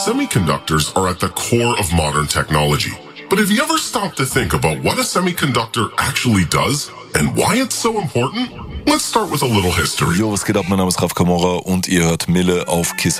Semiconductors are at the core of modern technology. But have you ever stopped to think about what a semiconductor actually does and why it's so important? Let's start with a little history. Jo, was geht ab? Mein Name ist Raf Kamora und ihr hört Mille auf KISS